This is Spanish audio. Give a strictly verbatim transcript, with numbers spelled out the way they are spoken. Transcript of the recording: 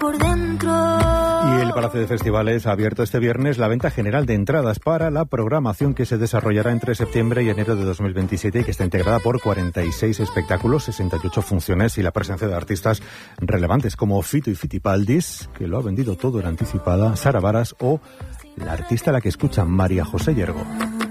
por dentro. Y el Palacio de Festivales ha abierto este viernes la venta general de entradas para la programación que se desarrollará entre septiembre y enero de dos mil veintisiete y que está integrada por cuarenta y seis espectáculos, sesenta y ocho funciones y la presencia de artistas relevantes como Fito y Fitipaldis, que lo ha vendido todo en anticipada, Sara Varas o la artista a la que escucha, María José Yergo.